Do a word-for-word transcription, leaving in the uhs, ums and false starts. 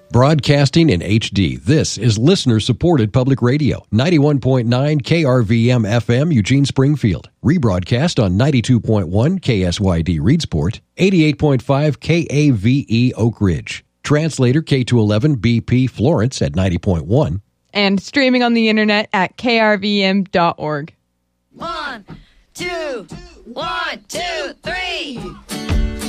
Broadcasting in H D, this is listener-supported public radio. ninety-one point nine K R V M F M, Eugene, Springfield. Rebroadcast on ninety-two point one K S Y D, Reedsport. eighty-eight point five K A V E, Oak Ridge. Translator K two eleven B P, Florence at ninety point one. And streaming on the internet at K R V M dot org. One, two, one, two, three.